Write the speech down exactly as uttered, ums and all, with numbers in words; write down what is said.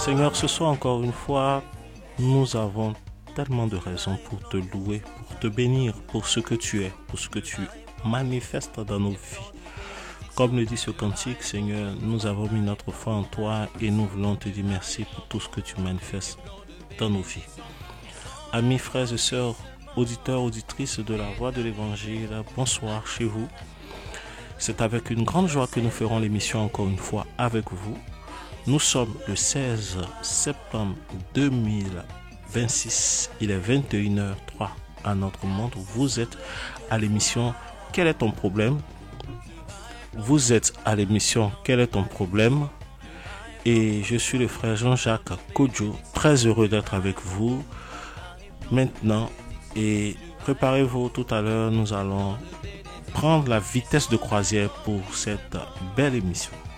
Seigneur, ce soir encore une fois, nous avons tellement de raisons pour te louer, pour te bénir, pour ce que tu es, pour ce que tu manifestes dans nos vies. Comme le dit ce cantique, Seigneur, nous avons mis notre foi en toi et nous voulons te dire merci pour tout ce que tu manifestes dans nos vies. Amis, frères et sœurs, auditeurs, auditrices de la Voix de l'Évangile, bonsoir chez vous. C'est avec une grande joie que nous ferons l'émission encore une fois avec vous. Nous sommes le seize septembre deux mille vingt-six, il est vingt et une heures zéro trois à notre monde. Vous êtes à l'émission Quel est ton problème? Vous êtes à l'émission Quel est ton problème? Et je suis le frère Jean-Jacques Kodjo, très heureux d'être avec vous maintenant. Et préparez-vous, tout à l'heure, nous allons prendre la vitesse de croisière pour cette belle émission.